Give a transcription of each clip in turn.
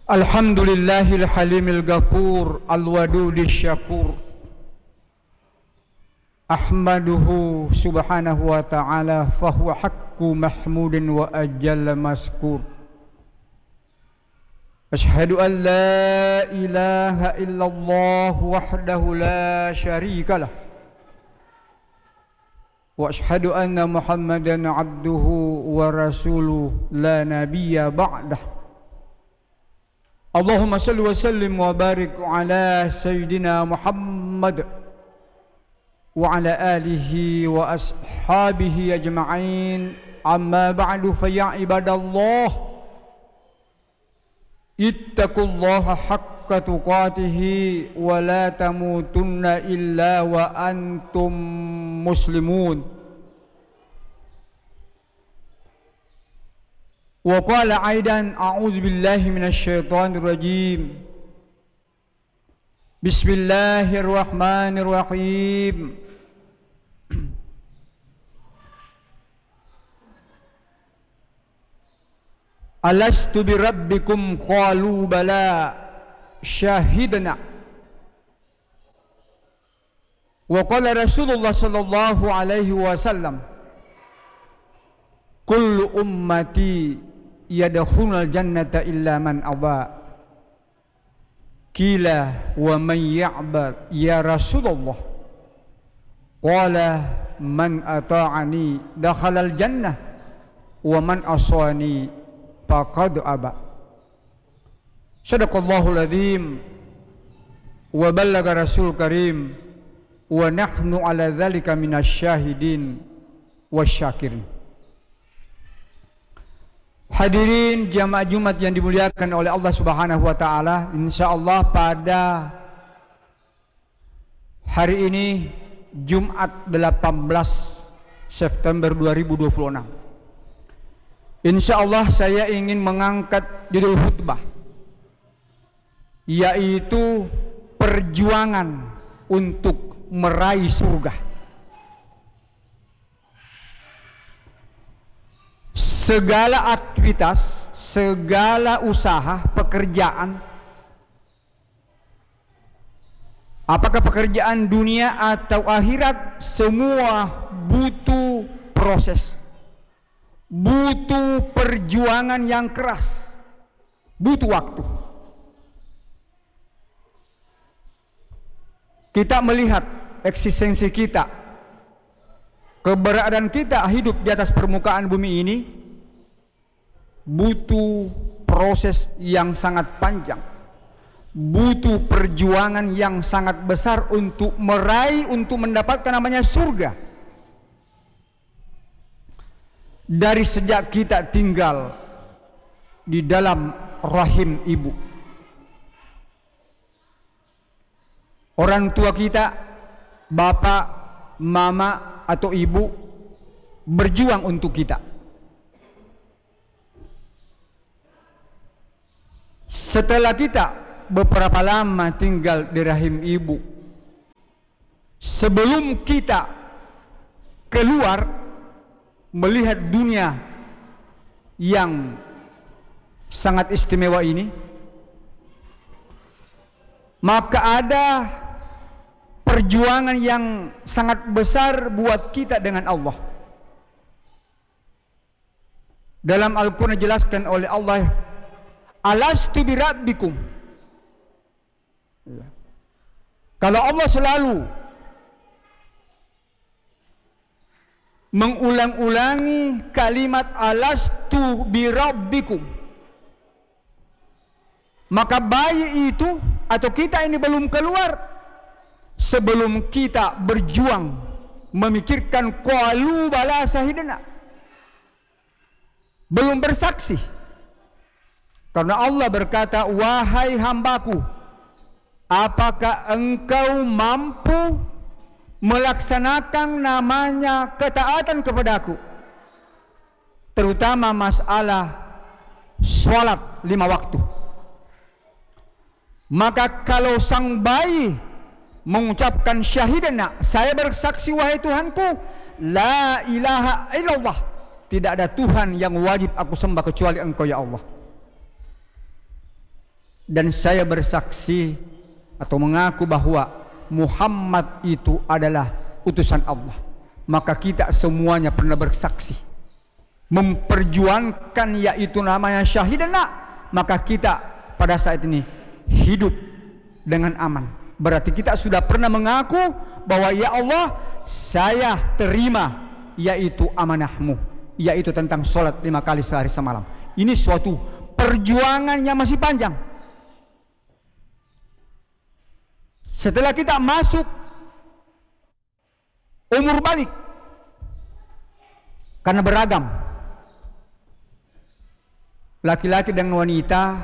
Alhamdulillahil halimil ghafur al-wadudis syakur. Ahmaduhu subhanahu wa ta'ala fahuwa haqqu mahmudin wa ajalla maskur. Ashhadu an la ilaha illallah wahdahu la syarika lah. Wa ashhadu anna Muhammadan abduhu wa rasuluh la nabiyya ba'dah. Allahumma salli wa sallim wa barik ala sayyidina Muhammad wa ala alihi wa ashabihi ajma'in. Amma ba'du fa ya ibadallah, ittaqullaha haqqa tuqatihi wa la tamutunna illa wa antum muslimun. Wa qala aidan a'udzu billahi minasy syaithanir rajim. Bismillahirrahmanirrahim. Alastu bi rabbikum qalu bala syahidna. Wa qala Rasulullah sallallahu alaihi wasallam, kullu ummati yadkhulul jannata illa man aba. Qila wa man ya'ba ya Rasulullah? Qala man ata'ani dakhalal jannah wa man asani faqad aba. Shadaqallahul adzim wa ballaga rasul karim wa nahnu ala dzalika minasyahidin wasyakirin. Hadirin jamaah Jumat yang dimuliakan oleh Allah Subhanahu wa taala, insyaallah pada hari ini Jumat 18 September 2026, insyaallah saya ingin mengangkat judul khutbah, yaitu perjuangan untuk meraih surga. Segala aktivitas, segala usaha, pekerjaan, apakah pekerjaan dunia atau akhirat, semua butuh proses, butuh perjuangan yang keras, butuh waktu. Kita melihat eksistensi kita, keberadaan kita hidup di atas permukaan bumi ini butuh proses yang sangat panjang, butuh perjuangan yang sangat besar untuk meraih, untuk mendapatkan namanya surga. Dari sejak kita tinggal di dalam rahim ibu, orang tua kita, bapak, mama atau ibu berjuang untuk kita. Setelah kita beberapa lama tinggal di rahim ibu, sebelum kita keluar melihat dunia yang sangat istimewa ini, maka ada perjuangan yang sangat besar buat kita dengan Allah. Dalam Al-Quran dijelaskan oleh Allah, alastu bi rabbikum. Kalau Allah selalu mengulang-ulangi kalimat alastu bi rabbikum, maka bayi itu atau kita ini belum keluar sebelum kita berjuang memikirkan qalu bala syahidna, belum bersaksi. Karena Allah berkata, wahai hambaku, apakah engkau mampu melaksanakan namanya ketaatan kepadaku, terutama masalah sholat 5 waktu. Maka kalau sang bayi mengucapkan syahidna, saya bersaksi wahai Tuhanku, la ilaha illallah, tidak ada Tuhan yang wajib aku sembah kecuali Engkau ya Allah. dan saya bersaksi atau mengaku bahwa Muhammad itu adalah utusan Allah. Maka kita semuanya pernah bersaksi memperjuangkan yaitu namanya syahidana. Maka kita pada saat ini hidup dengan aman. Berarti kita sudah pernah mengaku bahwa ya Allah, saya terima yaitu amanahmu, yaitu tentang sholat 5 kali sehari semalam. Ini suatu perjuangan yang masih panjang. Setelah kita masuk umur balik, karena beragam laki-laki dan wanita,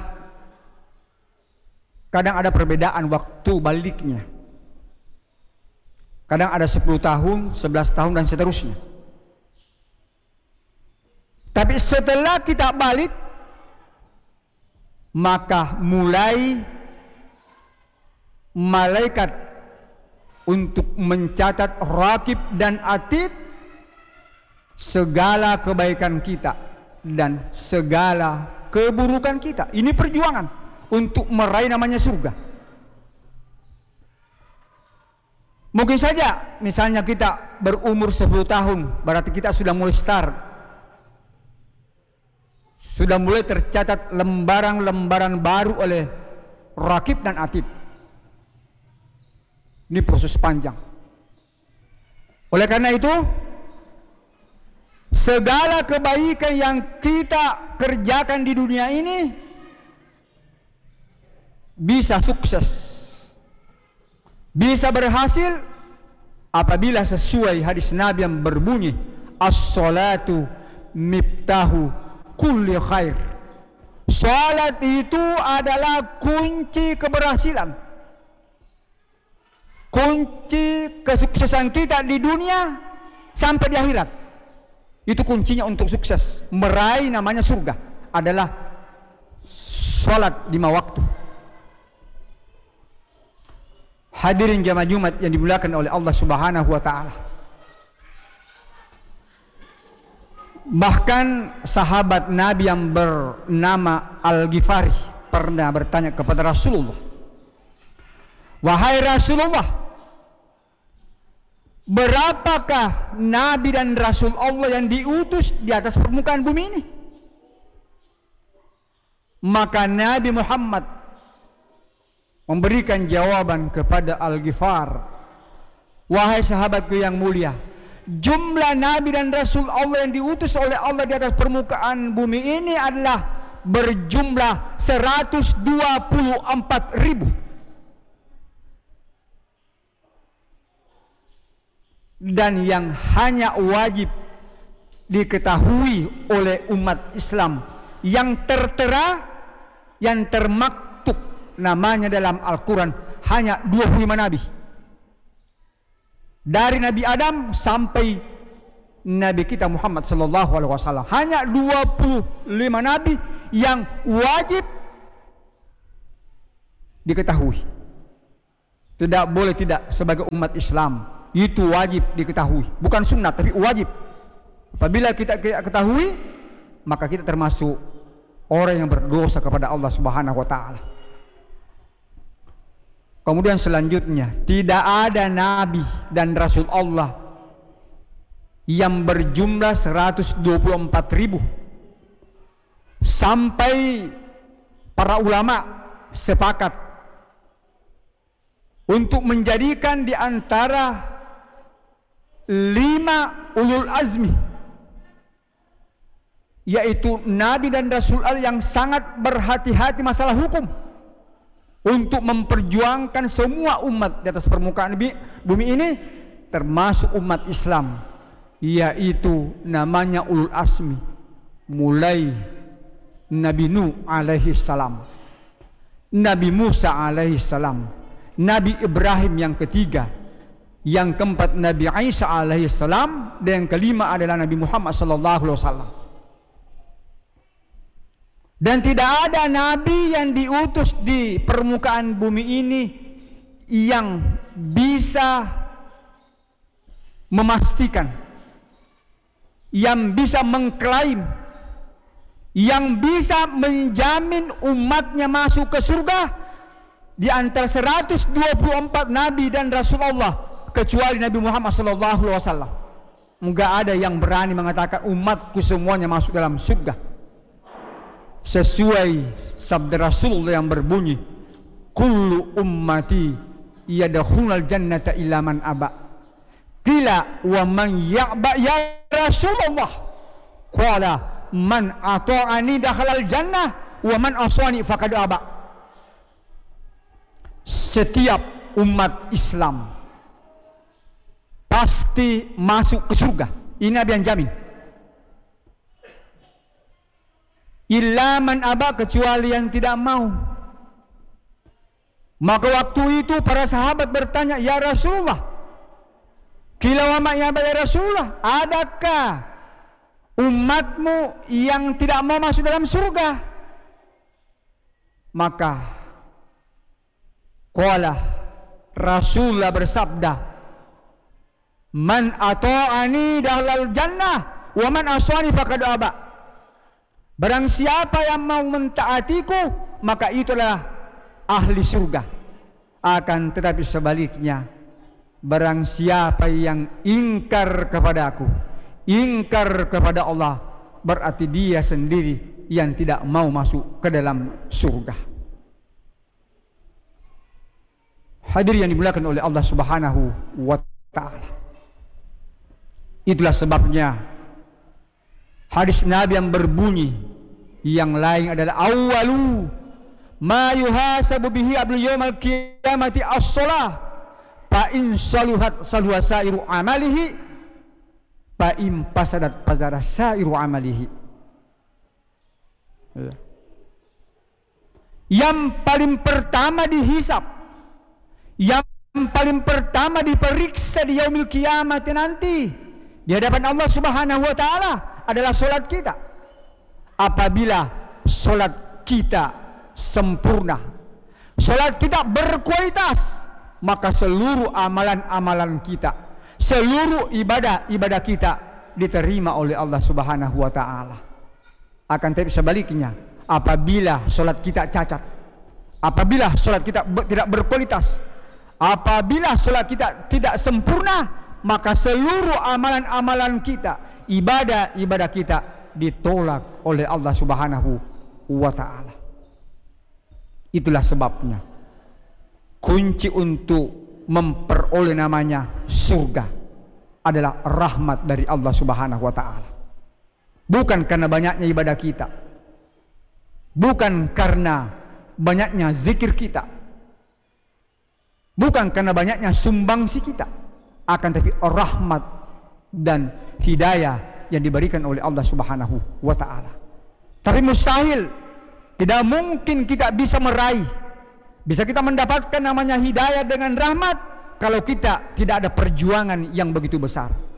kadang ada perbedaan waktu baliknya. Kadang ada 10 tahun, 11 tahun dan seterusnya. Tapi setelah kita balik, maka mulai malaikat untuk mencatat rakib dan atid segala kebaikan kita dan segala keburukan kita. Ini perjuangan untuk meraih namanya surga. Mungkin saja misalnya kita berumur 10 tahun, berarti kita sudah mulai start, sudah mulai tercatat lembaran-lembaran baru oleh rakib dan atid. Ini proses panjang. Oleh karena itu, segala kebaikan yang kita kerjakan di dunia ini bisa sukses, bisa berhasil apabila sesuai hadis Nabi yang berbunyi, as-salatu miftahu kulli khair. Salat itu adalah kunci keberhasilan, kunci kesuksesan kita di dunia sampai di akhirat. Itu kuncinya untuk sukses, meraih namanya surga adalah salat 5 waktu. Hadirin jamaah Jumat yang dimuliakan oleh Allah Subhanahu wa taala. Bahkan sahabat Nabi yang bernama Al-Ghifari pernah bertanya kepada Rasulullah, "Wahai Rasulullah, berapakah Nabi dan Rasul Allah yang diutus di atas permukaan bumi ini?" Maka Nabi Muhammad memberikan jawaban kepada Al-Ghifar, "Wahai sahabatku yang mulia, jumlah Nabi dan Rasul Allah yang diutus oleh Allah di atas permukaan bumi ini adalah berjumlah 124.000. Dan yang hanya wajib diketahui oleh umat Islam yang tertera, yang termaktub namanya dalam Al-Quran, hanya 25 Nabi. Dari Nabi Adam sampai Nabi kita Muhammad sallallahu alaihi wasallam, hanya 25 Nabi yang wajib diketahui. Tidak boleh tidak sebagai umat Islam. Itu wajib diketahui, bukan sunnah tapi wajib. Apabila kita ketahui, maka kita termasuk orang yang berdosa kepada Allah Subhanahu wa taala. Kemudian selanjutnya, tidak ada nabi dan rasul Allah yang berjumlah 124.000 sampai para ulama sepakat untuk menjadikan di antara 5 ulul azmi, yaitu nabi dan rasul Allah yang sangat berhati-hati masalah hukum untuk memperjuangkan semua umat di atas permukaan bumi ini, termasuk umat Islam, yaitu namanya ulul azmi, mulai Nabi Nuh alaihi salam, Nabi Musa alaihi salam, Nabi Ibrahim yang ketiga, yang keempat Nabi Isa alaihi salam, dan yang kelima adalah Nabi Muhammad sallallahu alaihi wasallam. Dan tidak ada nabi yang diutus di permukaan bumi ini yang bisa memastikan, yang bisa mengklaim yang bisa menjamin umatnya masuk ke surga di antara 124 nabi dan Rasulullah kecuali Nabi Muhammad SAW. Enggak ada yang berani mengatakan umatku semuanya masuk dalam surga. Sesuai sabda Rasulullah yang berbunyi, kullu ummati yadkhulul jannata illa man aba. Qila wa man ya'ba ya Rasulullah? Qala man ata'ani dakhalal jannah wa man asani faqad aba. Setiap umat Islam pasti masuk ke surga. Ini Nabi yang jamin. Illa man aba, kecuali yang tidak mau. Maka waktu itu para sahabat bertanya, ya Rasulullah, qila wa ma ya Rasulullah, adakah umatmu yang tidak mau masuk dalam surga? Maka qala, Rasulullah bersabda, man ata'ani dakhalal jannah wa man asani faqad aba. Barang siapa yang mau mentaatiku, maka itulah ahli surga. Akan tetapi sebaliknya, barang siapa yang ingkar kepada aku, ingkar kepada Allah, berarti dia sendiri yang tidak mau masuk ke dalam surga. Hadirin yang dimuliakan oleh Allah Subhanahu wa ta'ala, itulah sebabnya hadis Nabi yang berbunyi yang lain adalah awwalu ma yuhasabu bihi abdul yaumal qiyamati as-shalah fa in saluhat saluha sairu amalihi fa in fasadat fasada sairu amalihi. Yang paling pertama dihisab, yang paling pertama diperiksa di yaumil kiamat nanti di hadapan Allah Subhanahu wa ta'ala adalah solat kita. Apabila solat kita sempurna, solat kita berkualitas, maka seluruh amalan-amalan kita, seluruh ibadah-ibadah kita diterima oleh Allah Subhanahu wa ta'ala. Akan tetapi sebaliknya, apabila solat kita cacat, apabila solat kita tidak berkualitas, apabila solat kita tidak sempurna, maka seluruh amalan-amalan kita, ibadah-ibadah kita ditolak oleh Allah Subhanahu wa ta'ala. Itulah sebabnya kunci untuk memperoleh namanya surga adalah rahmat dari Allah Subhanahu wa ta'ala. Bukan karena banyaknya ibadah kita, bukan karena banyaknya zikir kita, bukan karena banyaknya sumbangsi kita, akan tapi rahmat dan hidayah yang diberikan oleh Allah Subhanahu wa ta'ala. Tapi mustahil, tidak mungkin kita bisa meraih, bisa kita mendapatkan namanya hidayah dengan rahmat kalau kita tidak ada perjuangan yang begitu besar.